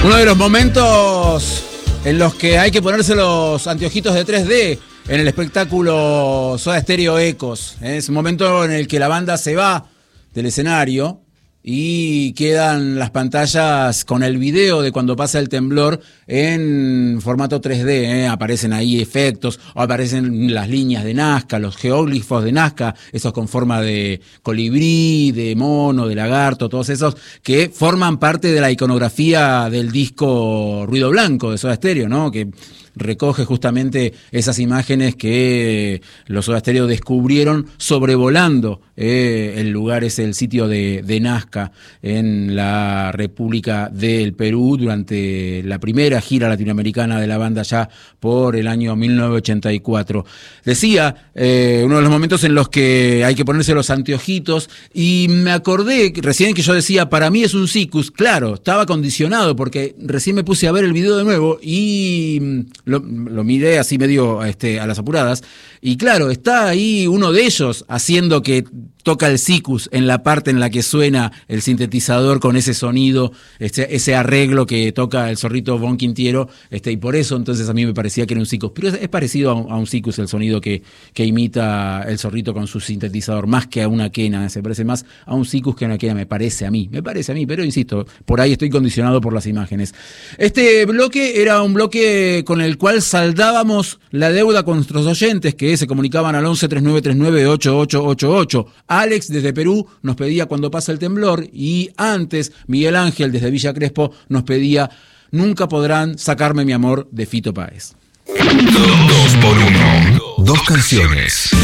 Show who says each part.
Speaker 1: Uno de los momentos en los que hay que ponerse los anteojitos de 3D en el espectáculo Soda Stereo Ecos. Es un momento en el que la banda se va del escenario y quedan las pantallas con el video de cuando pasa el temblor en formato 3D. Aparecen ahí efectos, o aparecen las líneas de Nazca, los geoglifos de Nazca, esos con forma de colibrí, de mono, de lagarto, todos esos que forman parte de la iconografía del disco Ruido Blanco de Soda Stereo, ¿no? Que recoge justamente esas imágenes que los Soda Stereo descubrieron sobrevolando el lugar, es el sitio de Nazca en la República del Perú durante la primera gira latinoamericana de la banda ya por el año 1984. Decía, uno de los momentos en los que hay que ponerse los anteojitos, y me acordé recién que yo decía, para mí es un sikus. Claro, estaba condicionado porque recién me puse a ver el video de nuevo y lo miré así medio a las apuradas, y claro, está ahí uno de ellos haciendo que toca el sikus en la parte en la que suena el sintetizador con ese sonido, ese arreglo que toca el Zorrito Bon Quintiero, y por eso entonces a mí me parecía que era un sikus. Pero es parecido a un sikus el sonido que imita el Zorrito con su sintetizador, más que a una quena. Se parece más a un sikus que a una quena, me parece a mí, pero insisto, por ahí estoy condicionado por las imágenes. Este bloque era un bloque con el cual saldábamos la deuda con nuestros oyentes que se comunicaban al 11 3939 8888. Alex desde Perú nos pedía Cuando pasa el temblor, y antes Miguel Ángel desde Villa Crespo nos pedía Nunca podrán sacarme mi amor de Fito Páez.
Speaker 2: 2 por 1. Dos canciones.